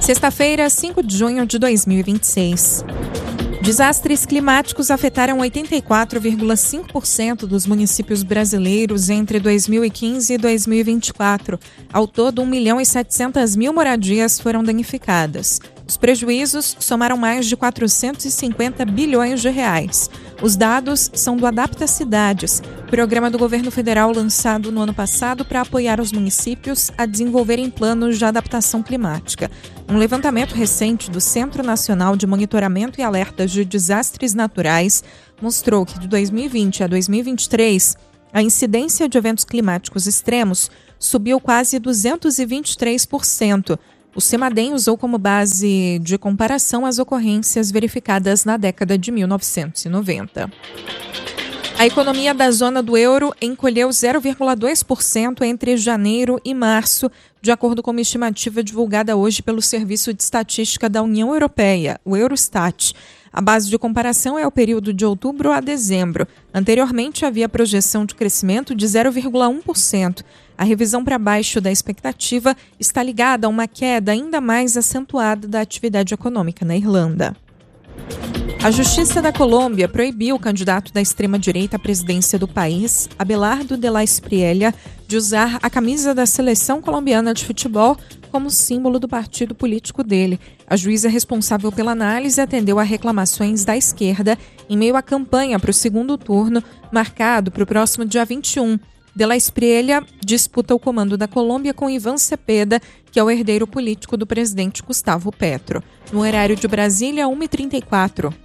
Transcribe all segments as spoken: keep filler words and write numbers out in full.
Sexta-feira, cinco de junho de dois mil e vinte e seis. Desastres climáticos afetaram oitenta e quatro vírgula cinco por cento dos municípios brasileiros entre dois mil e quinze e dois mil e vinte e quatro. Ao todo, um milhão e setecentas mil moradias foram danificadas. Os prejuízos somaram mais de quatrocentos e cinquenta bilhões de reais. Os dados são do Adapta Cidades, programa do governo federal lançado no ano passado para apoiar os municípios a desenvolverem planos de adaptação climática. Um levantamento recente do Centro Nacional de Monitoramento e Alertas de Desastres Naturais mostrou que de dois mil e vinte a dois mil e vinte e três, a incidência de eventos climáticos extremos subiu quase duzentos e vinte e três por cento. O CEMADEM usou como base de comparação as ocorrências verificadas na década de mil novecentos e noventa. A economia da zona do euro encolheu zero vírgula dois por cento entre janeiro e março, de acordo com uma estimativa divulgada hoje pelo Serviço de Estatística da União Europeia, o Eurostat. A base de comparação é o período de outubro a dezembro. Anteriormente, havia projeção de crescimento de zero vírgula um por cento. A revisão para baixo da expectativa está ligada a uma queda ainda mais acentuada da atividade econômica na Irlanda. A Justiça da Colômbia proibiu o candidato da extrema-direita à presidência do país, Abelardo de la Espriella, de usar a camisa da seleção colombiana de futebol como símbolo do partido político dele. A juíza responsável pela análise atendeu a reclamações da esquerda em meio à campanha para o segundo turno, marcado para o próximo dia vinte e um. De la Espriella disputa o comando da Colômbia com Iván Cepeda, que é o herdeiro político do presidente Gustavo Petro. No horário de Brasília, uma e trinta e quatro.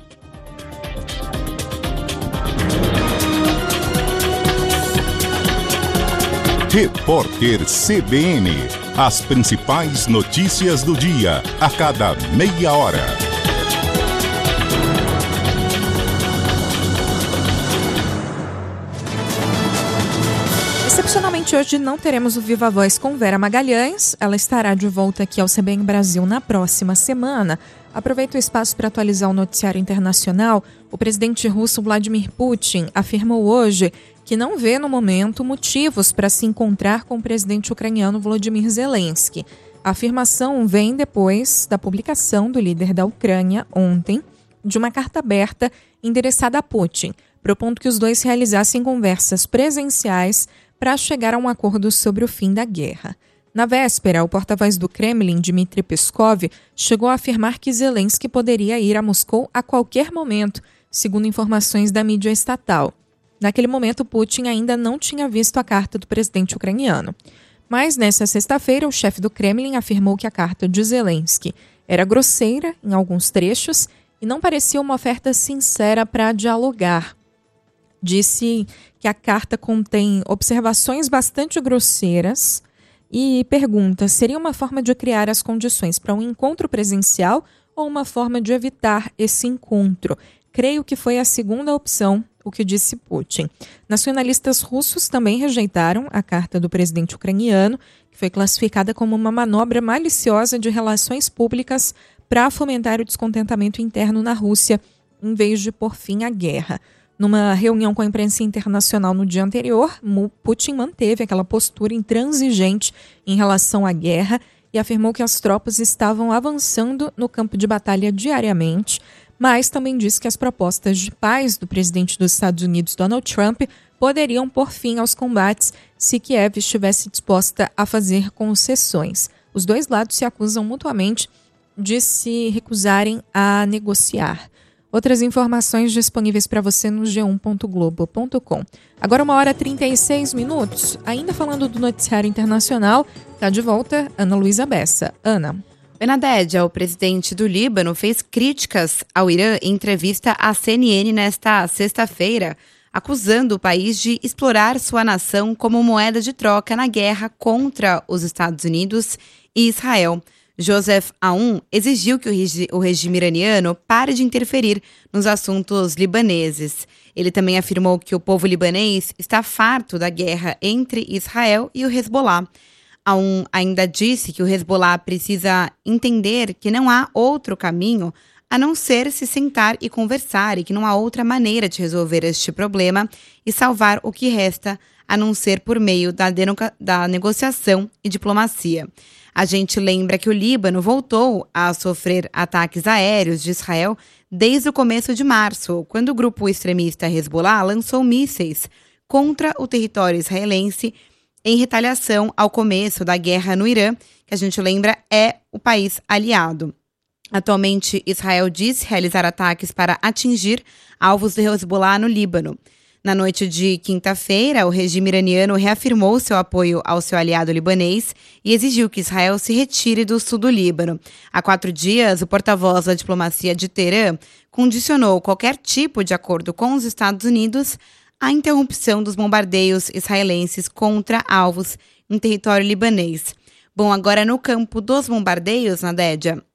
Repórter C B N. As principais notícias do dia, a cada meia hora. Excepcionalmente, hoje não teremos o Viva Voz com Vera Magalhães. Ela estará de volta aqui ao C B N Brasil na próxima semana. Aproveito o espaço para atualizar o noticiário internacional. O presidente russo Vladimir Putin afirmou hoje que não vê no momento motivos para se encontrar com o presidente ucraniano Volodymyr Zelensky. A afirmação vem depois da publicação do líder da Ucrânia ontem de uma carta aberta endereçada a Putin, propondo que os dois realizassem conversas presenciais para chegar a um acordo sobre o fim da guerra. Na véspera, o porta-voz do Kremlin, Dmitry Peskov, chegou a afirmar que Zelensky poderia ir a Moscou a qualquer momento, segundo informações da mídia estatal. Naquele momento, Putin ainda não tinha visto a carta do presidente ucraniano. Mas, nesta sexta-feira, o chefe do Kremlin afirmou que a carta de Zelensky era grosseira em alguns trechos e não parecia uma oferta sincera para dialogar. Disse que a carta contém observações bastante grosseiras e pergunta: seria uma forma de criar as condições para um encontro presencial ou uma forma de evitar esse encontro? Creio que foi a segunda opção, o que disse Putin. Nacionalistas russos também rejeitaram a carta do presidente ucraniano, que foi classificada como uma manobra maliciosa de relações públicas para fomentar o descontentamento interno na Rússia, em vez de pôr fim à guerra. Numa reunião com a imprensa internacional no dia anterior, Putin manteve aquela postura intransigente em relação à guerra e afirmou que as tropas estavam avançando no campo de batalha diariamente, mas também disse que as propostas de paz do presidente dos Estados Unidos, Donald Trump, poderiam pôr fim aos combates se Kiev estivesse disposta a fazer concessões. Os dois lados se acusam mutuamente de se recusarem a negociar. Outras informações disponíveis para você no g um ponto globo ponto com. Agora uma hora e trinta e seis minutos. Ainda falando do noticiário internacional, está de volta Ana Luísa Bessa. Ana. Benaded, o presidente do Líbano, fez críticas ao Irã em entrevista à C N N nesta sexta-feira, acusando o país de explorar sua nação como moeda de troca na guerra contra os Estados Unidos e Israel. Joseph Aoun exigiu que o, regi- o regime iraniano pare de interferir nos assuntos libaneses. Ele também afirmou que o povo libanês está farto da guerra entre Israel e o Hezbollah. Aoun ainda disse que o Hezbollah precisa entender que não há outro caminho a não ser se sentar e conversar e que não há outra maneira de resolver este problema e salvar o que resta a não ser por meio da, da negociação e diplomacia. A gente lembra que o Líbano voltou a sofrer ataques aéreos de Israel desde o começo de março, quando o grupo extremista Hezbollah lançou mísseis contra o território israelense em retaliação ao começo da guerra no Irã, que a gente lembra é o país aliado. Atualmente, Israel diz realizar ataques para atingir alvos do Hezbollah no Líbano. Na noite de quinta-feira, o regime iraniano reafirmou seu apoio ao seu aliado libanês e exigiu que Israel se retire do sul do Líbano. Há quatro dias, o porta-voz da diplomacia de Teherã condicionou qualquer tipo de acordo com os Estados Unidos à interrupção dos bombardeios israelenses contra alvos em território libanês. Bom, agora no campo dos bombardeios, Nadédia,